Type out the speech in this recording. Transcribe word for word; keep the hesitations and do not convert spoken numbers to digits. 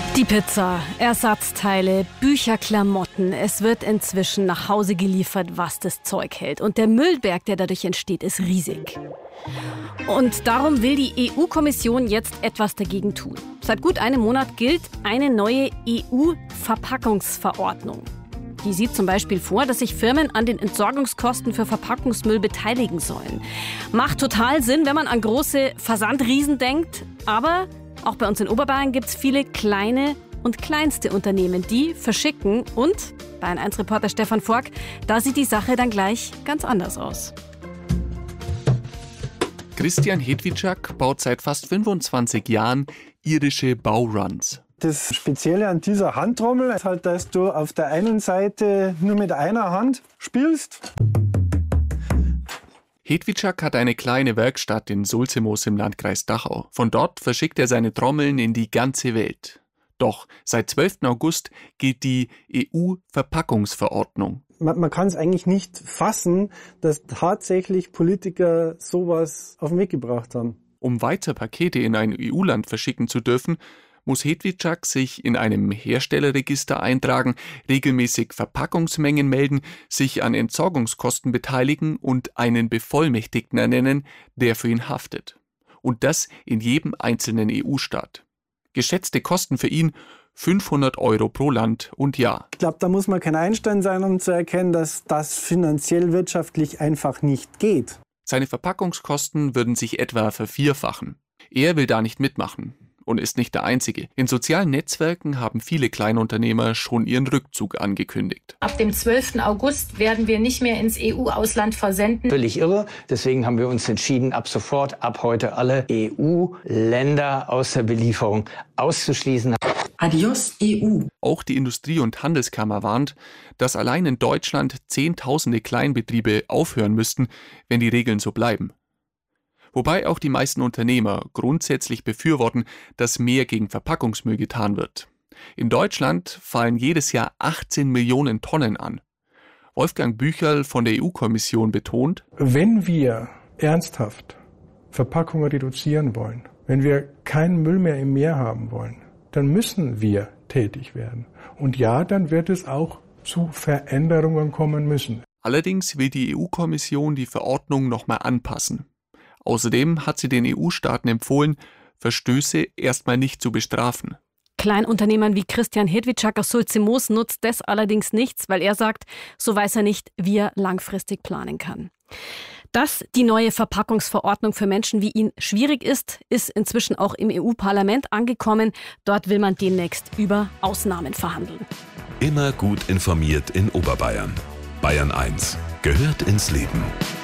Die Pizza, Ersatzteile, Bücher, Klamotten. Es wird inzwischen nach Hause geliefert, was das Zeug hält. Und der Müllberg, der dadurch entsteht, ist riesig. Und darum will die E U-Kommission jetzt etwas dagegen tun. Seit gut einem Monat gilt eine neue E U-Verpackungsverordnung. Die sieht zum Beispiel vor, dass sich Firmen an den Entsorgungskosten für Verpackungsmüll beteiligen sollen. Macht total Sinn, wenn man an große Versandriesen denkt. Aber auch bei uns in Oberbayern gibt es viele kleine und kleinste Unternehmen, die verschicken. Und Bayern eins Reporter Stefan Fork, da sieht die Sache dann gleich ganz anders aus. Christian Hedwiczak baut seit fast fünfundzwanzig Jahren irische Bauruns. Das Spezielle an dieser Handtrommel ist halt, dass du auf der einen Seite nur mit einer Hand spielst. Hedwiczak hat eine kleine Werkstatt in Sulzimoos im Landkreis Dachau. Von dort verschickt er seine Trommeln in die ganze Welt. Doch seit zwölften August gilt die E U-Verpackungsverordnung. Man, man kann es eigentlich nicht fassen, dass tatsächlich Politiker sowas auf den Weg gebracht haben. Um weiter Pakete in ein E U-Land verschicken zu dürfen, muss Hedwiczak sich in einem Herstellerregister eintragen, regelmäßig Verpackungsmengen melden, sich an Entsorgungskosten beteiligen und einen Bevollmächtigten ernennen, der für ihn haftet. Und das in jedem einzelnen E U-Staat. Geschätzte Kosten für ihn fünfhundert Euro pro Land und Jahr. Ich glaube, da muss man kein Einstein sein, um zu erkennen, dass das finanziell wirtschaftlich einfach nicht geht. Seine Verpackungskosten würden sich etwa vervierfachen. Er will da nicht mitmachen. Und ist nicht der Einzige. In sozialen Netzwerken haben viele Kleinunternehmer schon ihren Rückzug angekündigt. Ab dem zwölften August werden wir nicht mehr ins E U-Ausland versenden. Völlig irre. Deswegen haben wir uns entschieden, ab sofort, ab heute alle E U-Länder aus der Belieferung auszuschließen. Adios E U. Auch die Industrie- und Handelskammer warnt, dass allein in Deutschland Zehntausende Kleinbetriebe aufhören müssten, wenn die Regeln so bleiben. Wobei auch die meisten Unternehmer grundsätzlich befürworten, dass mehr gegen Verpackungsmüll getan wird. In Deutschland fallen jedes Jahr achtzehn Millionen Tonnen an. Wolfgang Bücherl von der E U-Kommission betont: Wenn wir ernsthaft Verpackungen reduzieren wollen, wenn wir keinen Müll mehr im Meer haben wollen, dann müssen wir tätig werden. Und ja, dann wird es auch zu Veränderungen kommen müssen. Allerdings will die E U-Kommission die Verordnung nochmal anpassen. Außerdem hat sie den E U-Staaten empfohlen, Verstöße erstmal nicht zu bestrafen. Kleinunternehmern wie Christian Hedwiczak aus Sulzimoos nutzt das allerdings nichts, weil er sagt, so weiß er nicht, wie er langfristig planen kann. Dass die neue Verpackungsverordnung für Menschen wie ihn schwierig ist, ist inzwischen auch im E U-Parlament angekommen. Dort will man demnächst über Ausnahmen verhandeln. Immer gut informiert in Oberbayern. Bayern eins gehört ins Leben.